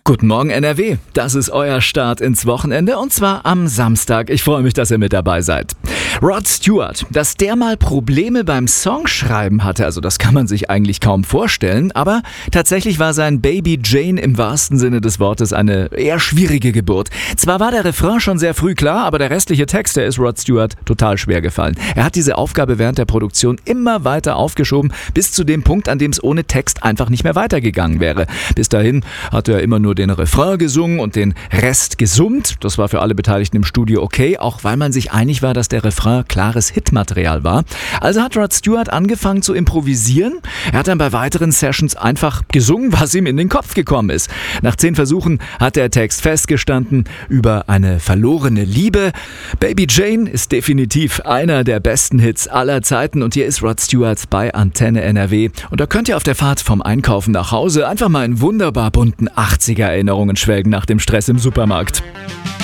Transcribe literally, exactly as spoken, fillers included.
Guten Morgen N R W, das ist euer Start ins Wochenende und zwar am Samstag. Ich freue mich, dass ihr mit dabei seid. Rod Stewart, dass der mal Probleme beim Songschreiben hatte, also das kann man sich eigentlich kaum vorstellen, aber tatsächlich war sein Baby Jane im wahrsten Sinne des Wortes eine eher schwierige Geburt. Zwar war der Refrain schon sehr früh klar, aber der restliche Text, der ist Rod Stewart total schwer gefallen. Er hat diese Aufgabe während der Produktion immer weiter aufgeschoben, bis zu dem Punkt, an dem es ohne Text einfach nicht mehr weitergegangen wäre. Bis dahin hatte er immer nur den Refrain gesungen und den Rest gesummt. Das war für alle Beteiligten im Studio okay, auch weil man sich einig war, dass der Refrain klares Hitmaterial war. Also hat Rod Stewart angefangen zu improvisieren. Er hat dann bei weiteren Sessions einfach gesungen, was ihm in den Kopf gekommen ist. Nach zehn Versuchen hat der Text festgestanden über eine verlorene Liebe. Baby Jane ist definitiv einer der besten Hits aller Zeiten und hier ist Rod Stewart bei Antenne N R W. Und da könnt ihr auf der Fahrt vom Einkaufen nach Hause einfach mal in wunderbar bunten achtziger Erinnerungen schwelgen nach dem Stress im Supermarkt.